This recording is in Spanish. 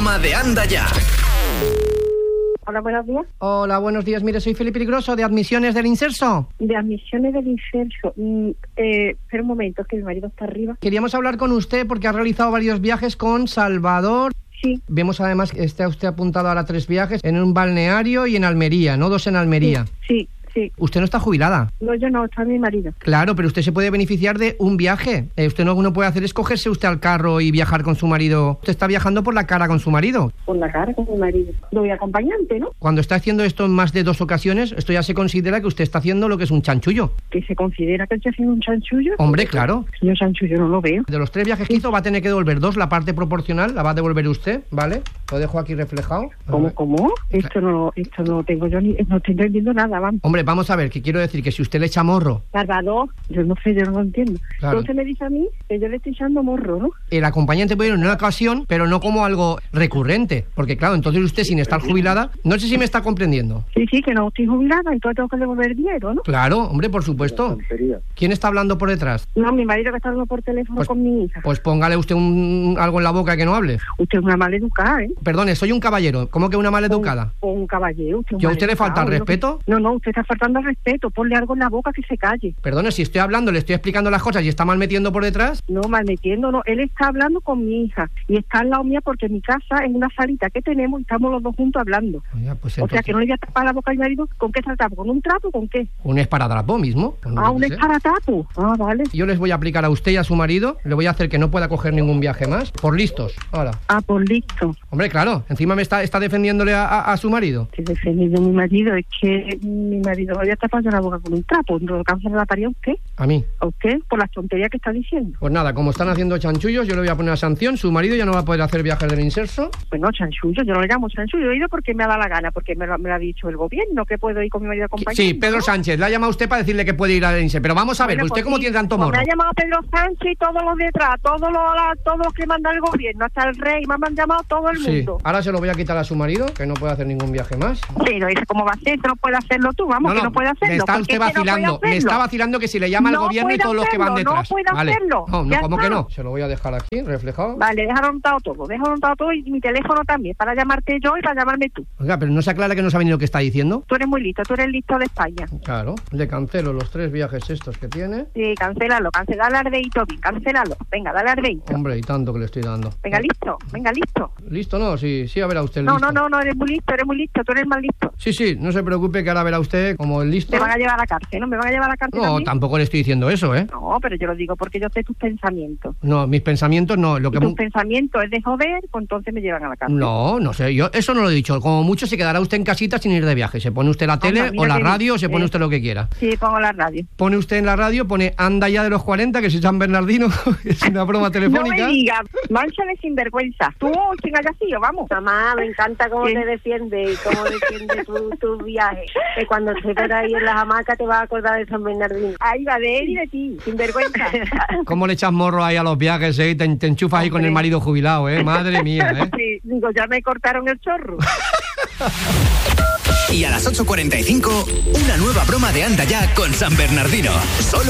broma de Anda Ya. Hola, buenos días. Hola, buenos días. Mire, soy Felipe Grosso, de Admisiones del Inserso. De Admisiones del Inserso. Espera un momento, que mi marido está arriba. Queríamos hablar con usted porque ha realizado varios viajes con Salvador. Sí. Vemos además que está usted apuntado ahora a 3 viajes, en un balneario y en Almería, ¿no? 2 en Almería. Sí. ¿Usted no está jubilada? No, yo no, está mi marido. Claro, pero usted se puede beneficiar de un viaje. Usted no puede hacer es cogerse usted al carro y viajar con su marido. Usted está viajando por la cara con su marido. Por la cara con mi marido. Lo voy acompañante, ¿no? Cuando está haciendo esto en más de 2 ocasiones, esto ya se considera que usted está haciendo lo que es un chanchullo. ¿Que se considera que estoy haciendo un chanchullo? Hombre, claro. Yo chanchullo no lo veo. De los 3 viajes que hizo va a tener que devolver 2, la parte proporcional la va a devolver usted, ¿vale? Lo dejo aquí reflejado. ¿Cómo? Esto no tengo yo ni... No estoy entendiendo nada, vamos. Hombre, vamos a ver, que quiero decir que si usted le echa morro... Salvador, yo no sé, yo no lo entiendo. Claro. Entonces me dice a mí que yo le estoy echando morro, ¿no? El acompañante puede ir en una ocasión, pero no como algo recurrente. Porque claro, entonces usted sin estar jubilada... No sé si me está comprendiendo. Sí, que no estoy jubilada, entonces tengo que devolver dinero, ¿no? Claro, hombre, por supuesto. ¿Quién está hablando por detrás? No, mi marido que está hablando por teléfono con mi hija. Pues póngale usted algo en la boca que no hable. Usted es una maleducada, ¿eh? Perdone, soy un caballero. ¿Cómo que una maleducada? Un caballero. ¿Yo a usted le falta el respeto? No, usted está faltando al respeto. Ponle algo en la boca que se calle. Perdone, si estoy hablando, le estoy explicando las cosas y está mal metiendo por detrás. No, mal metiendo, no. Él está hablando con mi hija y está al lado mía porque mi casa es una salita que tenemos y estamos los dos juntos hablando. Oiga, pues entonces... O sea, que no le voy a tapar la boca a mi marido. ¿Con qué se la tapo? ¿Con un trapo o con qué? Un esparadrapo mismo. Un esparadrapo. Vale. Yo les voy a aplicar a usted y a su marido, le voy a hacer que no pueda coger ningún viaje más, por listos. Ahora. Por listo. Hombre, claro, encima me está defendiéndole a su marido. Estoy defendiendo a mi marido, es que mi marido me había tapado la boca con un trapo. ¿No se la taparía a usted? ¿A mí? ¿A usted? Por las tonterías que está diciendo. Pues nada, como están haciendo chanchullos, yo le voy a poner una sanción. Su marido ya no va a poder hacer viajes del Inserso. Pues no, chanchullo, yo no le llamo chanchullo. He ido porque me ha dado la gana, porque me lo ha dicho el gobierno, que puedo ir con mi marido acompañante. Sí, Pedro Sánchez, le ha llamado a usted para decirle que puede ir al Inserso. Pero vamos a ver, ¿usted cómo tiene tanto morro? Me ha llamado Pedro Sánchez y todos los detrás, todos los que manda el gobierno, hasta el rey, me han llamado todo el mundo. Ahora se lo voy a quitar a su marido, que no puede hacer ningún viaje más. Pero eso cómo va a ser, no puede hacerlo tú, vamos, que no puede hacerlo. Me está usted vacilando, me está vacilando que si le llama al gobierno y todos los que van detrás. No puede hacerlo. No, ¿cómo que no? Se lo voy a dejar aquí, reflejado. Vale, deja anotado todo y mi teléfono también, para llamarte yo y para llamarme tú. Oiga, pero no se aclara que no sabe ni lo que está diciendo. Tú eres muy listo, tú eres listo de España. Claro, le cancelo los 3 viajes estos que tiene. Sí, cancélalo, dale ardeíto bien, cancélalo. Venga, dale ardeíto. Hombre, y tanto que le estoy dando. Venga, listo. ¿Listo no? Sí, a ver a usted no, listo. No, eres muy listo, tú eres más listo. Sí, no se preocupe que ahora verá usted como el listo. Me van a llevar a la cárcel, ¿no? ¿Me van a llevar a la cárcel No, también? tampoco le estoy diciendo eso, ¿eh? No, pero yo lo digo porque yo sé tus pensamientos. No, mis pensamientos no. Tus pensamientos es de joder, pues entonces me llevan a la cárcel. No sé, yo eso no lo he dicho. Como mucho se quedará usted en casita sin ir de viaje. Se pone usted la tele o la radio, se pone usted lo que quiera. Sí, pongo la radio. Pone usted en la radio, pone Anda Ya de los 40, que es San Bernardino, es una broma telefónica. No me digas, mancha de sinvergüenza. Tú, quien haya sido, vamos. Mamá, me encanta cómo te defiende y cómo defiende tu viaje. Que cuando estés por ahí en las hamacas te vas a acordar de San Bernardino. Ahí va, de él y de ti, sinvergüenza. ¿Cómo le echas morro ahí a los viajes, eh? Te enchufas ahí con el marido jubilado, Madre mía, Sí, digo, ya me cortaron el chorro. Y a las 8:45, una nueva broma de Anda Ya con San Bernardino. Solo